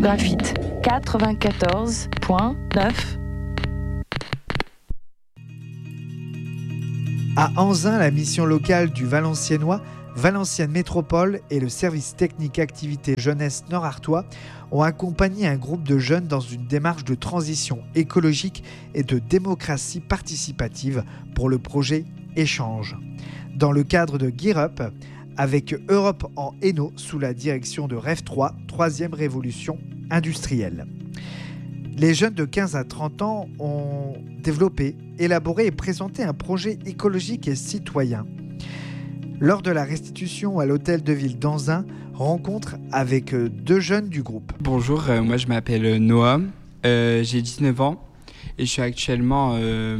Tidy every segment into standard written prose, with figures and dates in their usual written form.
Graphite 94.9. À Anzin, la mission locale du Valenciennois, Valenciennes Métropole et le service technique activité jeunesse nord-artois ont accompagné un groupe de jeunes dans une démarche de transition écologique et de démocratie participative pour le projet Échange. Dans le cadre de Gear Up, avec Europe en Hainaut sous la direction de REV 3, troisième révolution industrielle. Les jeunes de 15 à 30 ans ont développé, élaboré et présenté un projet écologique et citoyen. Lors de la restitution à l'hôtel de ville d'Anzin, rencontre avec deux jeunes du groupe. Bonjour, moi je m'appelle Noah, j'ai 19 ans et je suis actuellement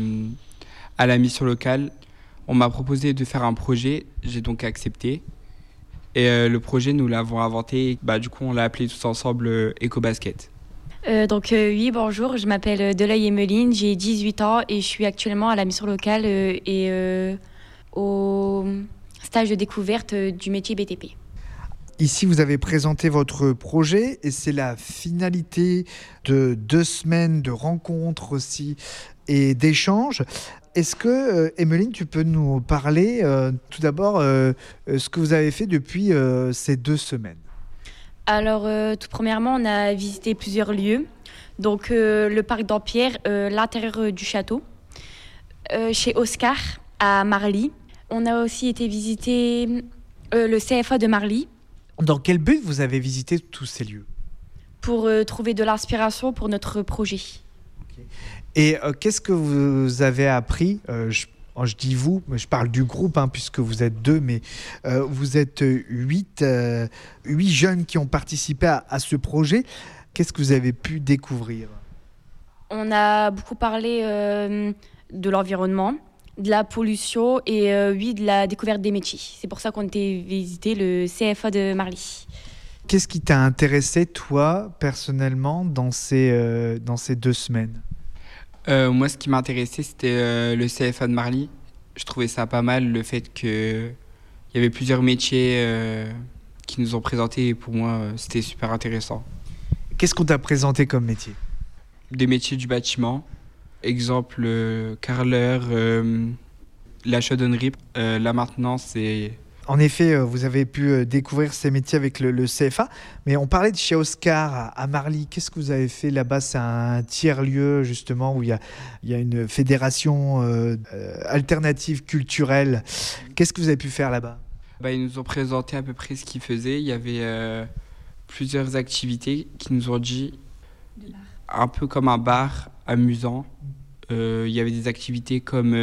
à la mission locale. On m'a proposé de faire un projet, j'ai donc accepté. Et le projet, nous l'avons inventé, du coup on l'a appelé tous ensemble EcoBasket. Oui, bonjour, je m'appelle Deleuil Emeline, j'ai 18 ans et je suis actuellement à la mission locale et au stage de découverte du métier BTP. Ici, vous avez présenté votre projet et c'est la finalité de 2 semaines de rencontres aussi et d'échanges. Est-ce que, Emeline, tu peux nous parler tout d'abord ce que vous avez fait depuis ces 2 semaines ? Alors, tout premièrement, on a visité plusieurs lieux. Donc, le parc d'Ampierre, l'intérieur du château, chez Oscar, à Marly. On a aussi été visiter le CFA de Marly. Dans quel but vous avez visité tous ces lieux ? Pour trouver de l'inspiration pour notre projet. Okay. Et qu'est-ce que vous avez appris ? Je dis vous, mais je parle du groupe, puisque vous êtes 2, mais vous êtes 8 jeunes qui ont participé à ce projet. Qu'est-ce que vous avez pu découvrir ? On a beaucoup parlé de l'environnement, de la pollution et de la découverte des métiers. C'est pour ça qu'on était visiter le CFA de Marly. Qu'est-ce qui t'a intéressé, toi, personnellement, dans ces 2 semaines ? Moi, ce qui m'intéressait, c'était le CFA de Marly. Je trouvais ça pas mal, le fait qu'il y avait plusieurs métiers qui nous ont présentés. Et pour moi, c'était super intéressant. Qu'est-ce qu'on t'a présenté comme métier ? Des métiers du bâtiment. Exemple, carreleur, la chaudonnerie, la maintenance et... En effet, vous avez pu découvrir ces métiers avec le CFA, mais on parlait de chez Oscar à Marly. Qu'est-ce que vous avez fait là-bas ? C'est un tiers-lieu, justement, où il y a une fédération alternative culturelle. Qu'est-ce que vous avez pu faire là-bas ? Ils nous ont présenté à peu près ce qu'ils faisaient. Il y avait plusieurs activités qui nous ont dit, un peu comme un bar amusant. Il y avait des activités comme...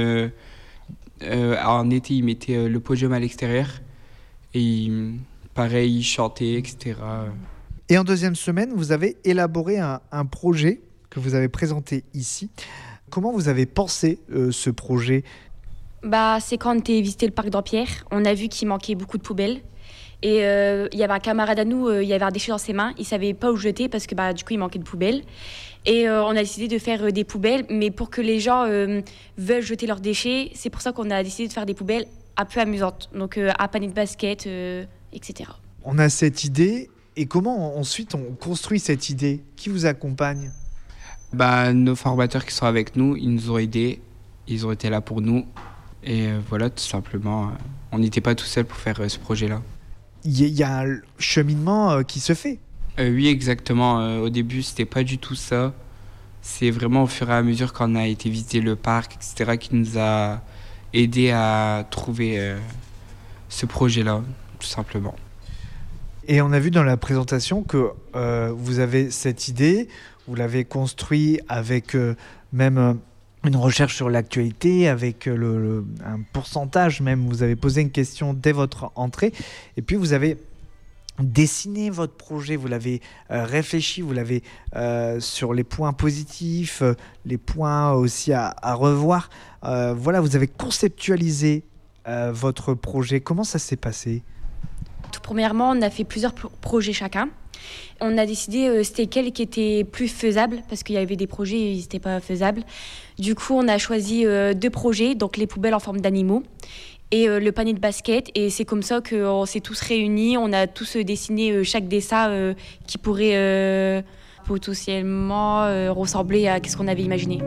en été, ils mettaient le podium à l'extérieur et pareil, ils chantaient, etc. Et en 2e semaine, vous avez élaboré un projet que vous avez présenté ici. Comment vous avez pensé ce projet ? C'est quand on était visité le parc d'Ampierre, on a vu qu'il manquait beaucoup de poubelles. Et il y avait un camarade à nous, il y avait un déchet dans ses mains, il ne savait pas où le jeter parce que du coup il manquait de poubelles. Et on a décidé de faire des poubelles, mais pour que les gens veulent jeter leurs déchets, c'est pour ça qu'on a décidé de faire des poubelles un peu amusantes, donc à panier de basket, etc. On a cette idée, et comment ensuite on construit cette idée ? Qui vous accompagne ? Nos formateurs qui sont avec nous, ils nous ont aidés, ils ont été là pour nous. Et voilà, tout simplement, on n'était pas tout seul pour faire ce projet-là. Il y a un cheminement qui se fait. Oui, exactement. Au début, c'était pas du tout ça. C'est vraiment au fur et à mesure qu'on a été visiter le parc, etc., qui nous a aidé à trouver ce projet-là, tout simplement. Et on a vu dans la présentation que vous avez cette idée, vous l'avez construit avec même une recherche sur l'actualité, avec un pourcentage même. Vous avez posé une question dès votre entrée, et puis vous avez dessiné votre projet, vous l'avez réfléchi, vous l'avez sur les points positifs, les points aussi à revoir. Vous avez conceptualisé votre projet. Comment ça s'est passé ? Tout premièrement, on a fait plusieurs projets chacun. On a décidé c'était quel qui était plus faisable, parce qu'il y avait des projets qui n'étaient pas faisables. Du coup, on a choisi 2 projets, donc les poubelles en forme d'animaux et le panier de basket. Et c'est comme ça qu'on s'est tous réunis. On a tous dessiné chaque dessin qui pourrait potentiellement ressembler à ce qu'on avait imaginé.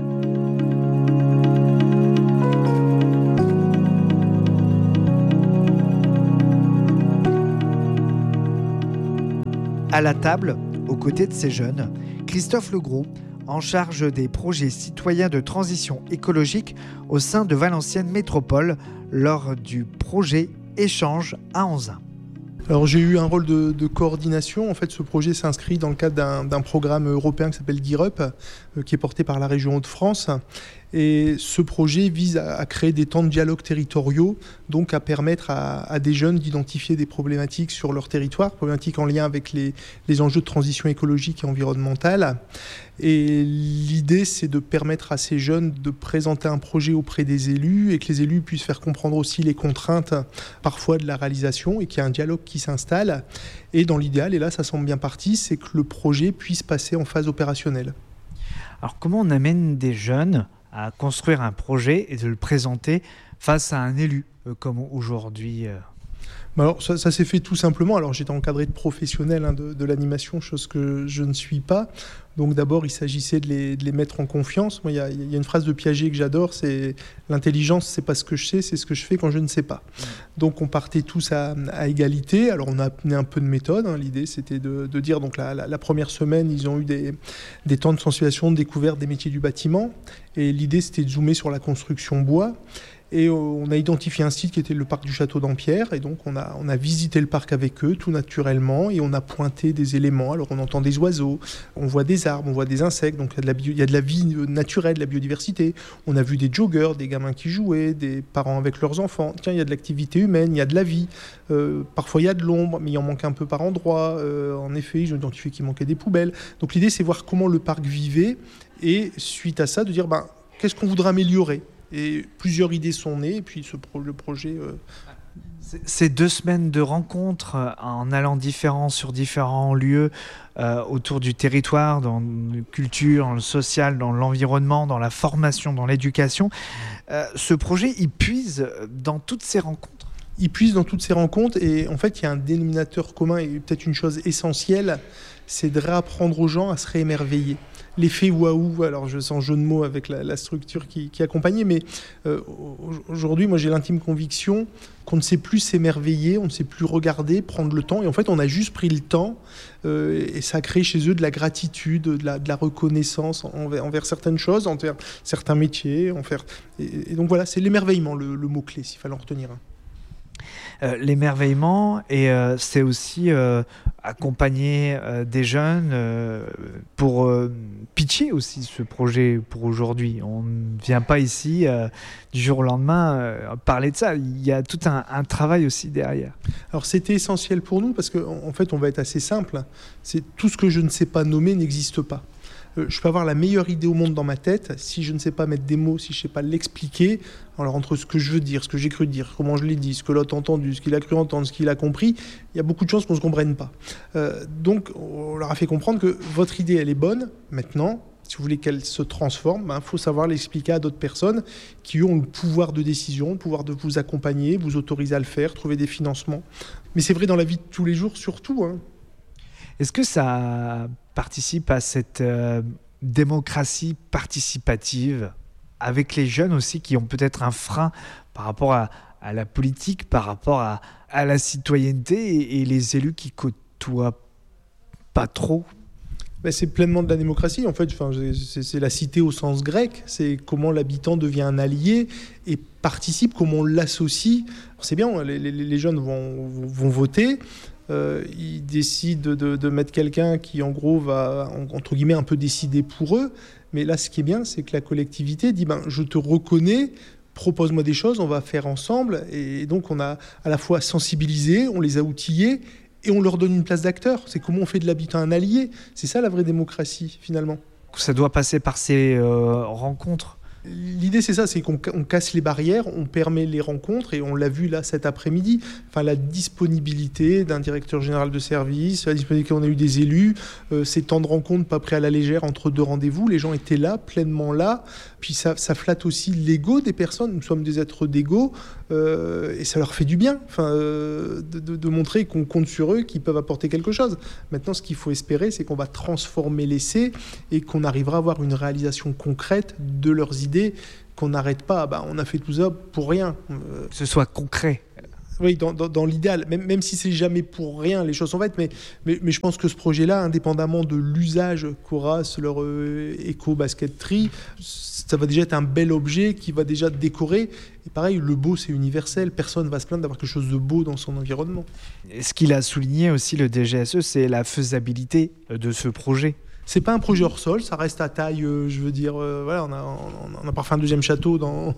À la table, aux côtés de ces jeunes, Christophe Legroux, en charge des projets citoyens de transition écologique au sein de Valenciennes Métropole, lors du projet Échange à Anzin. Alors j'ai eu un rôle de coordination. En fait, ce projet s'inscrit dans le cadre d'un programme européen qui s'appelle Gear Up, qui est porté par la région Hauts-de-France. Et ce projet vise à créer des temps de dialogue territoriaux, donc à permettre à des jeunes d'identifier des problématiques sur leur territoire, problématiques en lien avec les enjeux de transition écologique et environnementale. Et l'idée, c'est de permettre à ces jeunes de présenter un projet auprès des élus et que les élus puissent faire comprendre aussi les contraintes parfois de la réalisation et qu'il y a un dialogue qui s'installe. Et dans l'idéal, et là ça semble bien parti, c'est que le projet puisse passer en phase opérationnelle. Alors comment on amène des jeunes à construire un projet et de le présenter face à un élu, comme aujourd'hui Alors ça s'est fait tout simplement. Alors j'étais encadré de professionnels de l'animation, chose que je ne suis pas. Donc d'abord, il s'agissait de les mettre en confiance. Moi, il y a une phrase de Piaget que j'adore, c'est « l'intelligence, c'est pas ce que je sais, c'est ce que je fais quand je ne sais pas ». Donc on partait tous à égalité. Alors on a amené un peu de méthode. L'idée, c'était de dire, donc la première semaine, ils ont eu des temps de sensibilisation, de découverte des métiers du bâtiment. Et l'idée, c'était de zoomer sur la construction bois. Et on a identifié un site qui était le parc du Château d'Ampierre. Et donc, on a visité le parc avec eux, tout naturellement. Et on a pointé des éléments. Alors, on entend des oiseaux, on voit des arbres, on voit des insectes. Donc, il y a de la vie naturelle, de la biodiversité. On a vu des joggers, des gamins qui jouaient, des parents avec leurs enfants. Tiens, il y a de l'activité humaine, il y a de la vie. Parfois, il y a de l'ombre, mais il en manque un peu par endroit. En effet, j'ai identifié qu'il manquait des poubelles. Donc, l'idée, c'est voir comment le parc vivait. Et suite à ça, de dire, qu'est-ce qu'on voudrait améliorer ? Et plusieurs idées sont nées, et puis le projet... Ces 2 semaines de rencontres en allant sur différents lieux autour du territoire, dans la culture, dans le social, dans l'environnement, dans la formation, dans l'éducation, ce projet, il puise dans toutes ces rencontres. Il puise dans toutes ces rencontres, et en fait, il y a un dénominateur commun, et peut-être une chose essentielle, c'est de réapprendre aux gens à se réémerveiller. L'effet waouh, alors je sens jeu de mots avec la structure qui accompagnait, mais aujourd'hui, moi j'ai l'intime conviction qu'on ne sait plus s'émerveiller, on ne sait plus regarder, prendre le temps, et en fait on a juste pris le temps, et ça a créé chez eux de la gratitude, de la reconnaissance envers certaines choses, envers certains métiers, et donc voilà, c'est l'émerveillement le mot-clé, s'il fallait en retenir un. L'émerveillement, et c'est aussi accompagner des jeunes pour pitcher aussi ce projet pour aujourd'hui. On ne vient pas ici du jour au lendemain parler de ça. Il y a tout un travail aussi derrière. Alors c'était essentiel pour nous parce qu'en fait on va être assez simple. C'est tout ce que je ne sais pas nommer n'existe pas. Je peux avoir la meilleure idée au monde dans ma tête, si je ne sais pas mettre des mots, si je ne sais pas l'expliquer, alors entre ce que je veux dire, ce que j'ai cru dire, comment je l'ai dit, ce que l'autre a entendu, ce qu'il a cru entendre, ce qu'il a compris, il y a beaucoup de chances qu'on ne se comprenne pas. Donc on leur a fait comprendre que votre idée elle est bonne, maintenant, si vous voulez qu'elle se transforme, faut savoir l'expliquer à d'autres personnes qui ont le pouvoir de décision, le pouvoir de vous accompagner, vous autoriser à le faire, trouver des financements. Mais c'est vrai dans la vie de tous les jours surtout. Est-ce que ça participe à cette démocratie participative avec les jeunes aussi qui ont peut-être un frein par rapport à la politique, par rapport à la citoyenneté et les élus qui côtoient pas trop? C'est pleinement de la démocratie. En fait, c'est la cité au sens grec. C'est comment l'habitant devient un allié et participe, comment on l'associe. Alors, c'est bien, les jeunes vont voter. Ils décident de mettre quelqu'un qui, en gros, va, entre guillemets, un peu décider pour eux. Mais là, ce qui est bien, c'est que la collectivité dit je te reconnais, propose-moi des choses, on va faire ensemble. Et donc, on a à la fois sensibilisé, on les a outillés, et on leur donne une place d'acteur. C'est comment on fait de l'habitant un allié. C'est ça la vraie démocratie, finalement. Ça doit passer par ces rencontres. L'idée, c'est ça, c'est qu'on casse les barrières, on permet les rencontres, et on l'a vu là cet après-midi. La disponibilité d'un directeur général de service, la disponibilité qu'on a eu des élus, ces temps de rencontres pas pris à la légère entre 2 rendez-vous, les gens étaient là, pleinement là. Puis ça flatte aussi l'ego des personnes. Nous sommes des êtres d'ego. et ça leur fait du bien de montrer qu'on compte sur eux, qu'ils peuvent apporter quelque chose. Maintenant, ce qu'il faut espérer, c'est qu'on va transformer l'essai et qu'on arrivera à avoir une réalisation concrète de leurs idées, qu'on n'arrête pas, on a fait tout ça pour rien. Que ce soit concret. Oui, dans l'idéal, même si c'est jamais pour rien, les choses sont faites, mais je pense que ce projet-là, indépendamment de l'usage qu'aura leur éco-basketterie, ça va déjà être un bel objet qui va déjà décorer. Et pareil, le beau, c'est universel. Personne ne va se plaindre d'avoir quelque chose de beau dans son environnement. Et ce qu'il a souligné aussi, le DGSE, c'est la faisabilité de ce projet. C'est pas un projet hors sol, ça reste à taille, on a parfois un deuxième château dans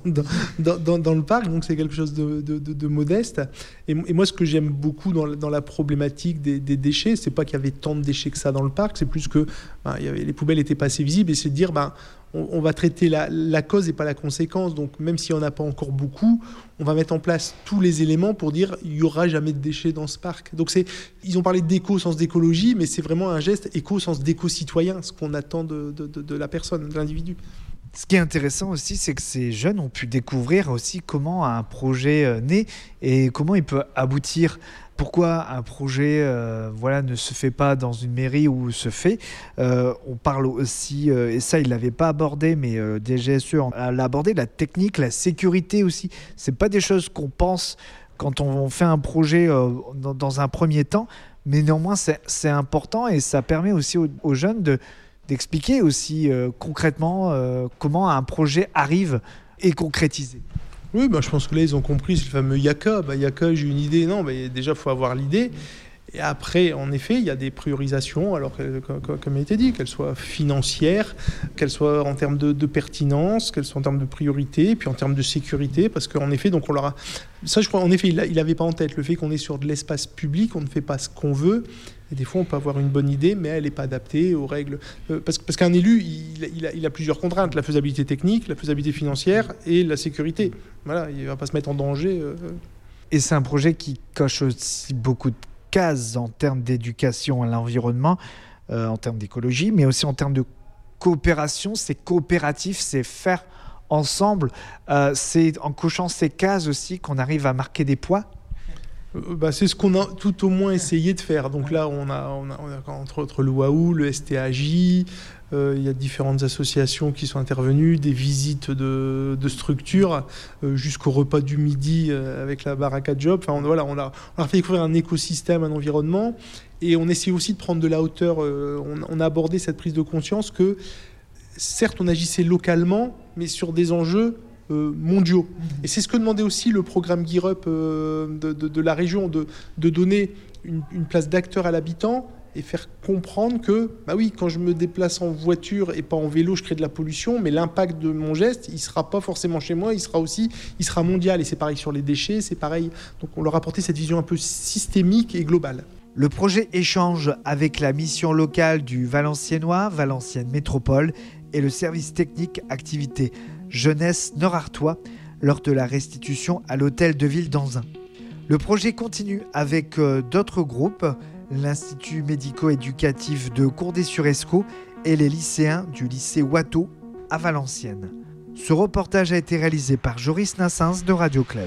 le parc, donc c'est quelque chose de modeste. Et moi, ce que j'aime beaucoup dans la problématique des déchets, c'est pas qu'il y avait tant de déchets que ça dans le parc, c'est plus que les poubelles n'étaient pas assez visibles, et c'est de dire, on va traiter la cause et pas la conséquence. Donc même s'il n'y en a pas encore beaucoup, on va mettre en place tous les éléments pour dire il n'y aura jamais de déchets dans ce parc. Donc ils ont parlé d'éco au sens d'écologie, mais c'est vraiment un geste éco au sens d'éco-citoyen, ce qu'on attend de la personne, de l'individu. Ce qui est intéressant aussi, c'est que ces jeunes ont pu découvrir aussi comment un projet naît et comment il peut aboutir. Pourquoi un projet ne se fait pas dans une mairie ou se fait. On parle aussi, et ça il ne l'avait pas abordé, mais DGSE l'a abordé, la technique, la sécurité aussi. Ce n'est pas des choses qu'on pense quand on fait un projet dans un premier temps, mais néanmoins c'est important et ça permet aussi aux jeunes d'expliquer aussi concrètement comment un projet arrive et concrétisé. Oui, je pense que là, ils ont compris, c'est le fameux Yaka. Yaka, j'ai une idée. Non, déjà, il faut avoir l'idée. Et après, en effet, il y a des priorisations, alors comme il a été dit, qu'elles soient financières, qu'elles soient en termes de pertinence, qu'elles soient en termes de priorité, puis en termes de sécurité, parce qu'en effet, donc on leur a... Ça, je crois, en effet, il n'avait pas en tête le fait qu'on est sur de l'espace public, on ne fait pas ce qu'on veut. Et des fois, on peut avoir une bonne idée, mais elle n'est pas adaptée aux règles. Parce qu'un élu, il a plusieurs contraintes. La faisabilité technique, la faisabilité financière et la sécurité. Voilà, il ne va pas se mettre en danger. Et c'est un projet qui coche aussi beaucoup de cases en termes d'éducation à l'environnement, en termes d'écologie, mais aussi en termes de coopération. C'est coopératif, c'est faire ensemble. C'est en cochant ces cases aussi qu'on arrive à marquer des points. C'est ce qu'on a tout au moins essayé de faire. Donc là, on a entre autres le WAU, le STAJ, il y a différentes associations qui sont intervenues, des visites de structures, jusqu'au repas du midi avec la baraque à job. On leur fait découvrir un écosystème, un environnement, et on essaie aussi de prendre de la hauteur. On a abordé cette prise de conscience que, certes, on agissait localement, mais sur des enjeux mondiaux. Et c'est ce que demandait aussi le programme Gear Up de la région, de donner une place d'acteur à l'habitant et faire comprendre que, quand je me déplace en voiture et pas en vélo, je crée de la pollution, mais l'impact de mon geste, il ne sera pas forcément chez moi, il sera mondial. Et c'est pareil sur les déchets, c'est pareil. Donc on leur a apporté cette vision un peu systémique et globale. Le projet échange avec la mission locale du Valenciennois, Valenciennes Métropole, et le service technique activité jeunesse nord-artois lors de la restitution à l'hôtel de ville d'Anzin. Le projet continue avec d'autres groupes, l'Institut médico-éducatif de Courdé-sur-Escaut et les lycéens du lycée Watteau à Valenciennes. Ce reportage a été réalisé par Joris Nassens de Radio Club.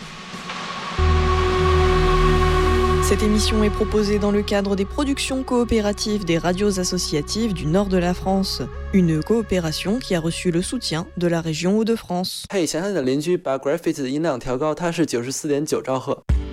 Cette émission est proposée dans le cadre des productions coopératives des radios associatives du nord de la France. Une coopération qui a reçu le soutien de la région Hauts-de-France. 嘿，想想你的邻居把 Graffiti 的音量调高，它是94.9兆赫。